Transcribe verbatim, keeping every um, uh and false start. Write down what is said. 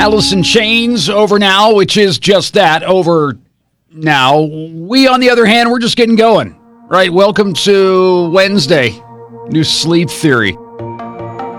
Alice in Chains over now, which is just that, over now. We, on the other hand, we're just getting going. Right, welcome to Wednesday. New sleep theory.